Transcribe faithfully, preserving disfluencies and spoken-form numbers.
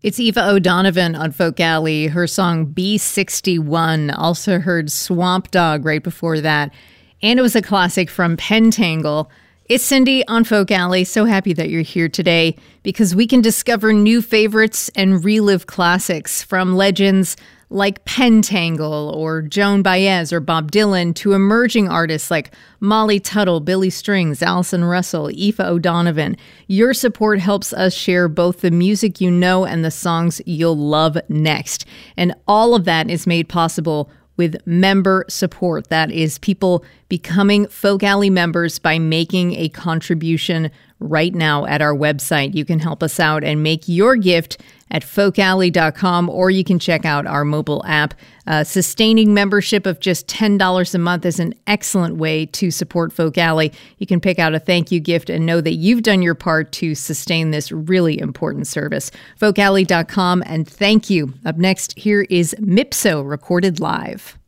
It's Eva O'Donovan on Folk Alley. Her song B sixty-one. Also heard Swamp Dogg right before that. And it was a classic from Pentangle. It's Cindy on Folk Alley. So happy that you're here today because we can discover new favorites and relive classics from legends like Pentangle or Joan Baez or Bob Dylan to emerging artists like Molly Tuttle, Billy Strings, Allison Russell, Aoife O'Donovan. Your support helps us share both the music you know and the songs you'll love next. And all of that is made possible with member support. That is people becoming Folk Alley members by making a contribution right now at our website. You can help us out and make your gift at folk alley dot com, or you can check out our mobile app. Uh, sustaining membership of just ten dollars a month is an excellent way to support Folk Alley. You can pick out a thank you gift and know that you've done your part to sustain this really important service. folk alley dot com, and thank you. Up next, here is Mipso recorded live.